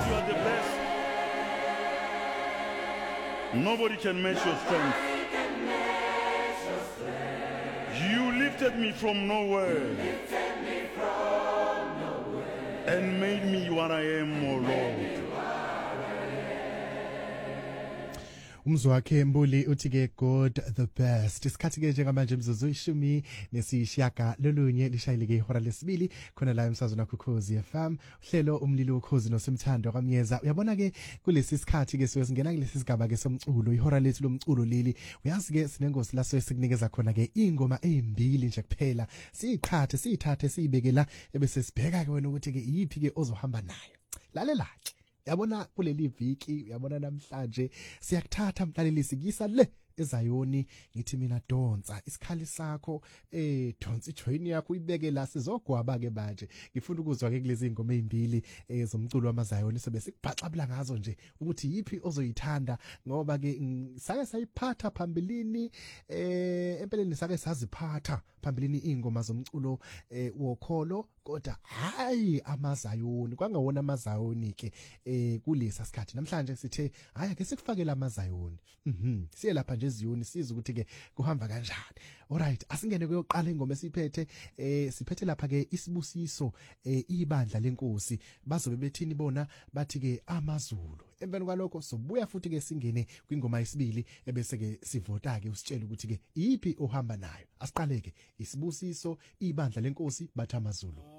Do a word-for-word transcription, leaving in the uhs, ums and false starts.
you are the best. Nobody can match your strength. You lifted me from nowhere and made me what I am, O Lord. Umzwakhe Mbuli uthi ke God the best. Isikhathi ke njengamanje mzuzu ishumi nesishiyaka lolunye lishayile ke ihora lesibili khona la emsazweni Ukhozi F M. Uhlelo umlilo ukhozi nosemthando kaMyeza. Uyabona ke kulesi sikhathi ke siyosingena kulesi sigaba ke somculo ihora lethu lomculo leli. Uyazi ke sinengosi la sesikunikeza khona ke ingoma ezimbili nje kuphela. Siyiqhathe siyithathe siyibekela ebese sibheka ke wena ukuthi ke yipi ke ozohamba nayo. Lalela ke. Yabona kuleli viki uyabona namhlanje siyakuthatha mhlaleli sikisa le eZayoni ngithi mina donsa isikhali sakho eh donsa ijoin yakho uyibeke la sizogwaba ke manje ngifuna ukuzwa ke kulezi ingoma ezimbili ezomculo wamaZayoni sobe sikubhaxabula ngazo nje ukuthi yipi ozoyithanda ngoba ke sake sayiphatha phambilini eh empeleni sake saziphatha phambilini ingoma zomculo eh wokholo kodwa hayi amaZayoni kwangawona amaZayoni ke eh kulesa sikhathi namhlanje sithe haya ke sikufakela amaZayoni mhm siye lapha nje eziyoni siza ukuthi ke kuhamba kanjani. Alright, asingene kuyoqala ingoma esiphethe eh siphethe lapha ke isibusiso eh ibandla lenkosi bazobe bethini bona bathi ke amaZulu. Empeni kwalokho sobuya futhi ke singene kwingoma yesibili ebese ke sivota ke usitshela ukuthi ke yipi ohamba nayo. Asiqale ke isibusiso ibandla lenkosi bathi amaZulu.